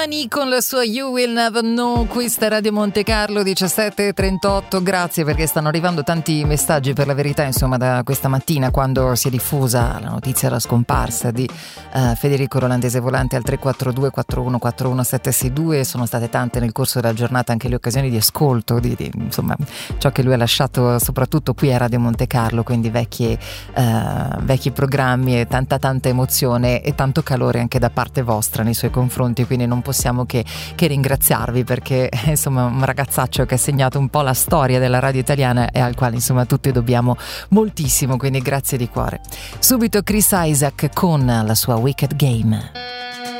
Imani con la sua You Will Never Know. Questa è Radio Monte Carlo 17:38. Grazie, perché stanno arrivando tanti messaggi, per la verità, insomma, da questa mattina, quando si è diffusa la notizia della scomparsa di Federico Rolandese Volante al 342 4141 762. Sono state tante nel corso della giornata anche le occasioni di ascolto di insomma ciò che lui ha lasciato, soprattutto qui a Radio Monte Carlo, quindi vecchi programmi e tanta emozione e tanto calore anche da parte vostra nei suoi confronti, quindi non possiamo che ringraziarvi, perché insomma un ragazzaccio che ha segnato un po' la storia della radio italiana e al quale insomma tutti dobbiamo moltissimo, quindi grazie di cuore. Subito Chris Isaak con la sua Wicked Game.